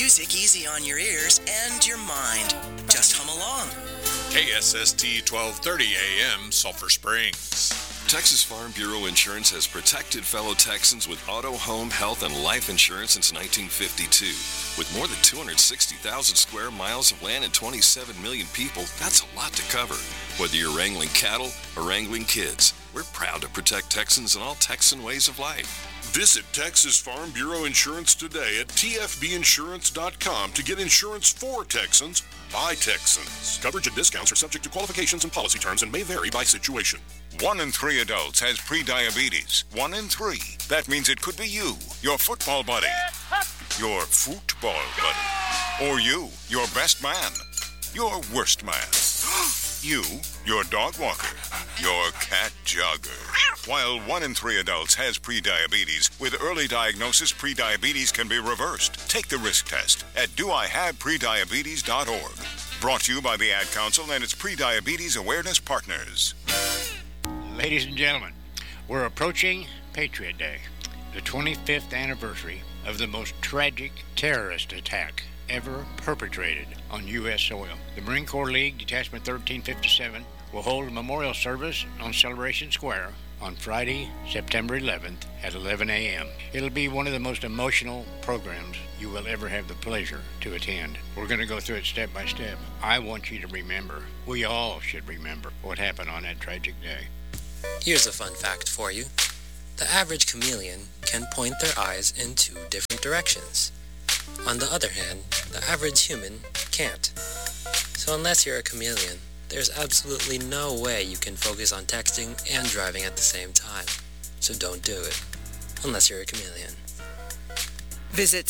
Music easy on your ears and your mind. Just hum along. KSST 1230 AM, Sulphur Springs. Texas Farm Bureau Insurance has protected fellow Texans with auto, home, health, and life insurance since 1952. With more than 260,000 square miles of land and 27 million people, that's a lot to cover. Whether you're wrangling cattle or wrangling kids, we're proud to protect Texans and all Texan ways of life. Visit Texas Farm Bureau Insurance today at tfbinsurance.com to get insurance for Texans by Texans. Coverage and discounts are subject to qualifications and policy terms and may vary by situation. 1 in 3 adults has prediabetes. 1 in 3. That means it could be you, your football buddy, your football buddy, or you, your best man, your worst man, you, your dog walker, your cat jogger. While 1 in 3 adults has prediabetes, with early diagnosis, prediabetes can be reversed. Take the risk test at doihaveprediabetes.org. Brought to you by the Ad Council and its Prediabetes Awareness Partners. Ladies and gentlemen, we're approaching Patriot Day, the 25th anniversary of the most tragic terrorist attack ever perpetrated on U.S. soil. The Marine Corps League Detachment 1357 will hold a memorial service on Celebration Square on Friday, September 11th at 11 a.m. It'll be one of the most emotional programs you will ever have the pleasure to attend. We're going to go through it step by step. I want you to remember, we all should remember what happened on that tragic day. Here's a fun fact for you. The average chameleon can point their eyes in 2 different directions. On the other hand, the average human can't. So unless you're a chameleon, there's absolutely no way you can focus on texting and driving at the same time. So don't do it, unless you're a chameleon. Visit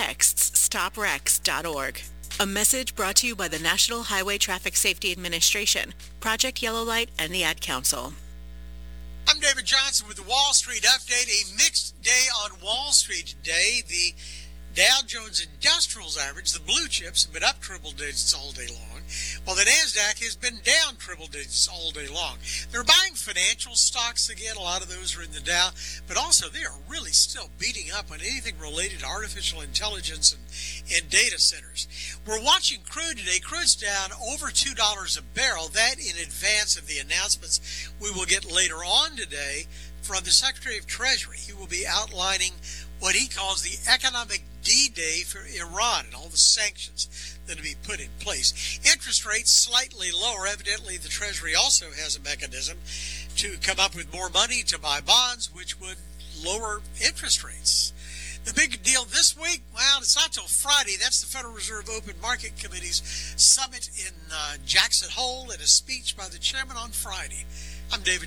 StopTextsStopWrecks.org. A message brought to you by the National Highway Traffic Safety Administration, Project Yellow Light, and the Ad Council. I'm David Johnson with the Wall Street Update. A mixed day on Wall Street today. The Dow Jones Industrials average, the blue chips, have been up triple digits all day long, while the NASDAQ has been down triple digits all day long. They're buying financial stocks again. A lot of those are in the Dow, but also they are really still beating up on anything related to artificial intelligence and data centers. We're watching crude today. Crude's down over $2 a barrel. That in advance of the announcements we will get later on today from the Secretary of Treasury. He will be outlining what he calls the economic D-Day for Iran and all the sanctions that will be put in place. Interest rates slightly lower. Evidently, the Treasury also has a mechanism to come up with more money to buy bonds, which would lower interest rates. The big deal this week, well, it's not till Friday. That's the Federal Reserve Open Market Committee's summit in Jackson Hole and a speech by the chairman on Friday. I'm David